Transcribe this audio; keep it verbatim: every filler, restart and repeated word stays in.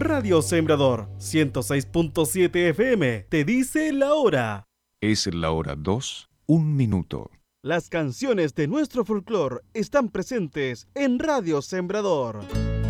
Radio Sembrador ciento seis punto siete F M te dice la hora. Es la hora dos, un minuto. Las canciones de nuestro folclore están presentes en Radio Sembrador.